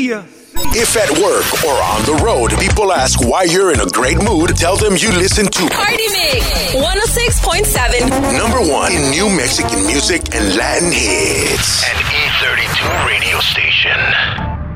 Mencia. If at work or on the road, people ask why you're in a great mood, tell them you listen to Party Mix 106.7. number one in new Mexican music and Latin hits. An E32 radio station.